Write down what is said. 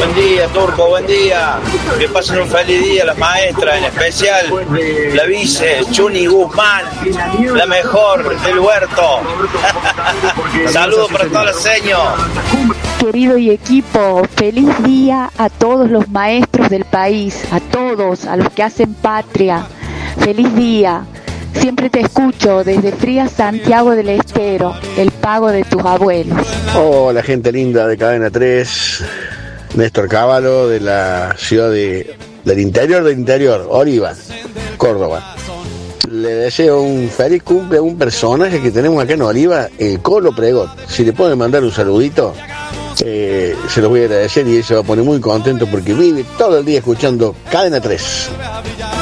Buen día, Turco, buen día. Que pasen un feliz día las maestras, en especial la vice, Chuni Guzmán, la mejor del huerto. Saludos para todos los seños. Querido y equipo, feliz día a todos los maestros del país, a todos, a los que hacen patria. Feliz día. Siempre te escucho desde fría Santiago del Estero, el pago de tus abuelos. Hola, gente linda de Cadena 3. Néstor Cábalo, de la ciudad del interior, Oliva, Córdoba. Le deseo un feliz cumple a un personaje que tenemos acá en Oliva, el Colo Pregot. Si le pueden mandar un saludito, se los voy a agradecer y él se va a poner muy contento porque vive todo el día escuchando Cadena 3.